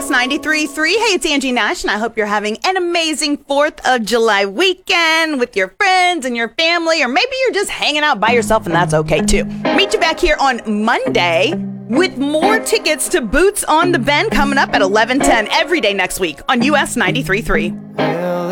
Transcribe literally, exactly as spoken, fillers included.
S ninety-three point three. Hey, it's Angie Nash, and I hope you're having an amazing fourth of July weekend with your friends and your family, or maybe you're just hanging out by yourself, and that's okay, too. Meet you back here on Monday with more tickets to Boots on the Bend coming up at eleven ten every day next week on U S ninety-three point three.